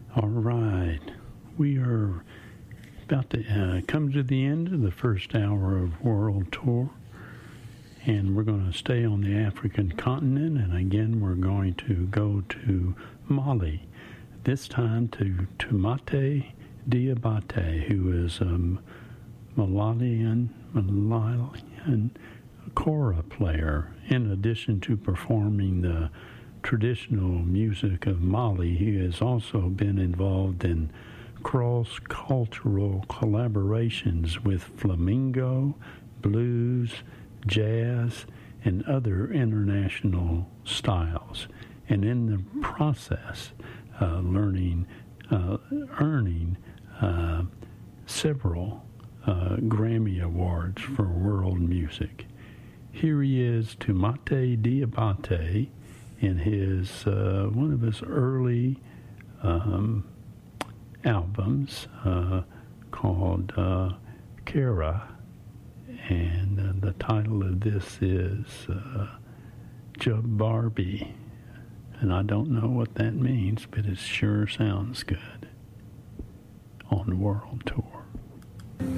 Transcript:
All right. We are about to come to the end of the first hour of World Tour. And we're going to stay on the African continent. And again, we're going to go to Mali. This time to Toumate Diabaté, who is a Malian kora player. In addition to performing the traditional music of Mali, he has also been involved in cross-cultural collaborations with flamenco, blues, jazz, and other international styles, and in the process earning several Grammy Awards for world music. Here he is, Toumate Diabaté, in his one of his early albums called Kera, and the title of this is Jabarbi, and I don't know what that means, but it sure sounds good on the World Tour.